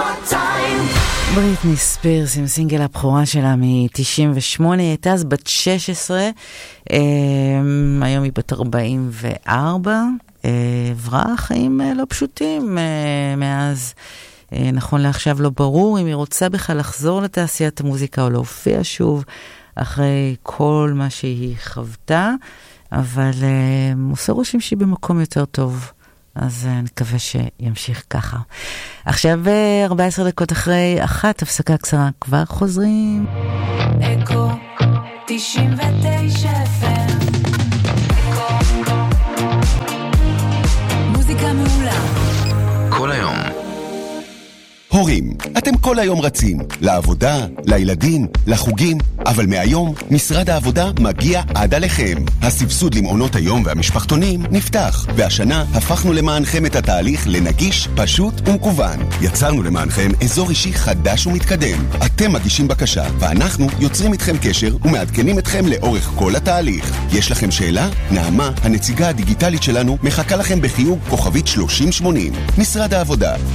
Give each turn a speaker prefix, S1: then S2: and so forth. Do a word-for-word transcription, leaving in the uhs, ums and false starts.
S1: more time.
S2: בריטני ספירס עם סינגל הבכורה שלה מ-תשעים ושמונה, היא הייתה אז בת שש עשרה, היום היא בת ארבעים וארבע, עברה חיים לא פשוטים מאז. נכון לעכשיו לא ברור אם היא רוצה בכלל לחזור לתעשיית המוזיקה או להופיע שוב אחרי כל מה שהיא חוותה, אבל עושה רושם שהיא במקום יותר טוב, אז אני מקווה שימשיך ככה. עכשיו ארבע עשרה דקות אחרי אחת, הפסקה קצרה, כבר חוזרים.
S1: אקו תשעים ותשע אף אם אקו מוזיקה מעולה
S3: כל היום.
S4: הורים, אתם כל היום רצים, לעבודה, לילדים, לחוגים, אבל מהיום משרד העבודה מגיע עד עליכם. הסבסוד למעונות היום והמשפחתונים נפתח, והשנה הפכנו למענכם את התהליך לנגיש, פשוט ומקוון. יצרנו למענכם אזור אישי חדש ומתקדם. אתם מגישים בקשה, ואנחנו יוצרים איתכם קשר ומעדכנים אתכם לאורך כל התהליך. יש לכם שאלה? נעמה, הנציגה הדיגיטלית שלנו, מחכה לכם בחיוג כוכבית שלושים שמונים. משרד העבודה.